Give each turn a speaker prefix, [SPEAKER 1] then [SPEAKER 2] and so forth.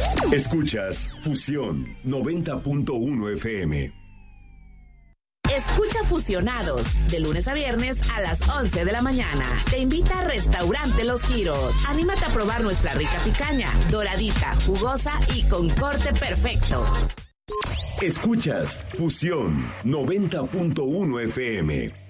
[SPEAKER 1] Escuchas Fusión 90.1 FM.
[SPEAKER 2] Escucha Fusionados, de lunes a viernes a las 11 de la mañana. Te invita a Restaurante Los Giros. Anímate a probar nuestra rica picaña, doradita, jugosa y con corte perfecto.
[SPEAKER 1] Escuchas Fusión 90.1 FM.